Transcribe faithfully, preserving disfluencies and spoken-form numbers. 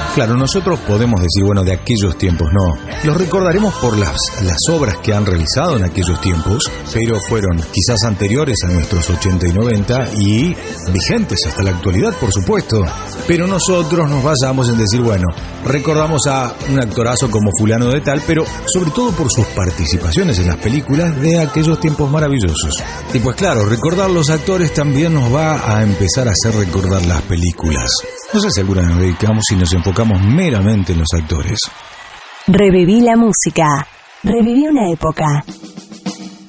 Claro, nosotros podemos decir, bueno, de aquellos tiempos, no. Los recordaremos por las, las obras que han realizado en aquellos tiempos, pero fueron quizás anteriores a nuestros ochenta y noventa y vigentes hasta la actualidad, por supuesto. Pero nosotros nos basamos en decir, bueno, recordamos a un actorazo como fulano de tal, pero sobre todo por sus participaciones en las películas de aquellos tiempos maravillosos. Y pues claro, recordar los actores también nos va a empezar a hacer recordar las películas. No sé si alguna vez nos dedicamos y nos enfocamos meramente en los actores. Reviví la música. Reviví una época.